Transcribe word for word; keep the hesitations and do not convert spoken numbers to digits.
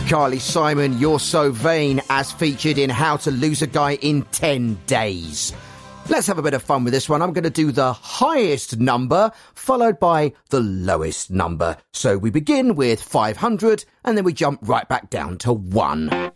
Carly Simon, You're So Vain, as featured in How to Lose a Guy in ten days. Let's have a bit of fun with this one. I'm going to do the highest number, followed by the lowest number. So we begin with five hundred, and then we jump right back down to one.